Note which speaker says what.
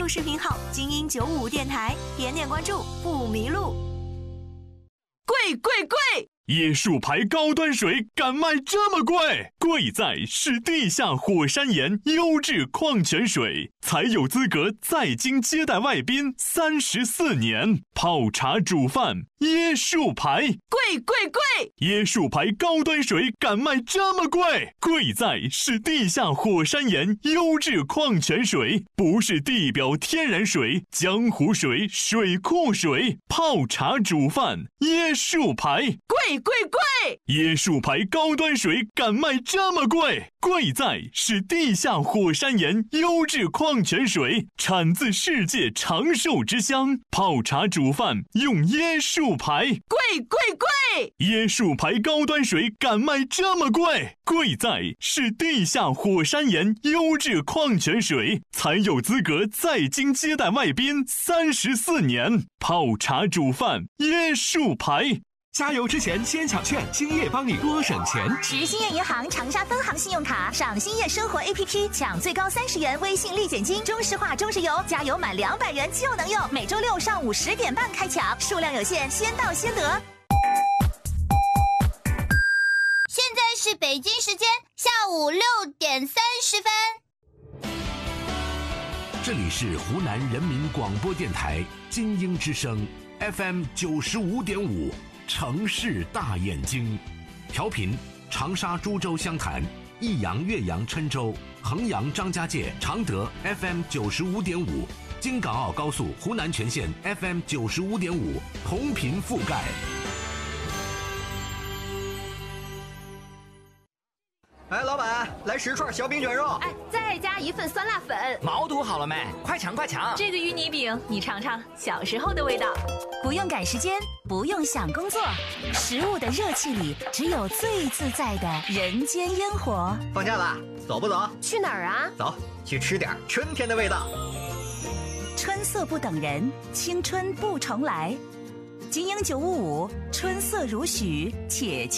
Speaker 1: 视频号“精英95电台”，点点关注不迷路。贵贵贵！
Speaker 2: 椰树牌高端水敢卖这么贵？贵在是地下火山岩优质矿泉水，才有资格在京接待外宾34年。泡茶煮饭，椰树牌，
Speaker 1: 贵贵贵！
Speaker 2: 椰树牌高端水敢卖这么贵？贵在是地下火山岩优质矿泉水，不是地表天然水、江湖水、水库水。泡茶煮饭，椰树牌，
Speaker 1: 贵贵贵！
Speaker 2: 椰树牌高端水敢卖这么贵？贵在是地下火山岩优质矿泉水，产自世界长寿之乡。泡茶煮饭用椰树牌，
Speaker 1: 贵贵贵！
Speaker 2: 椰树牌高端水敢卖这么贵？贵在是地下火山岩优质矿泉水，才有资格在京接待外宾34年。泡茶煮饭，椰树牌。
Speaker 3: 加油之前先抢券，兴业帮你多省钱。
Speaker 1: 持兴业银行长沙分行信用卡上兴业生活 APP 抢最高30元微信立减金，中石化中石油加油满200元就能用。每周六上午10点半开抢，数量有限，先到先得。
Speaker 4: 现在是北京时间下午6点30分。
Speaker 3: 这里是湖南人民广播电台精英之声 FM 95.5。城市大眼睛，调频长沙、株洲、湘潭、益阳、岳阳、郴州、衡阳、张家界、常德 FM 95.5，京港澳高速湖南全线 FM 95.5，同频覆盖。
Speaker 5: 哎，老板，来10串小饼卷肉。
Speaker 6: 哎，再加一份酸辣粉。
Speaker 7: 毛肚好了没？快抢快抢！
Speaker 6: 这个芋泥饼，你尝尝小时候的味道。
Speaker 1: 不用赶时间，不用想工作，食物的热气里只有最自在的人间烟火。
Speaker 5: 放假了，走不走？
Speaker 6: 去哪儿啊？
Speaker 5: 走，去吃点春天的味道。
Speaker 1: 春色不等人，青春不重来。精英955，春色如许，且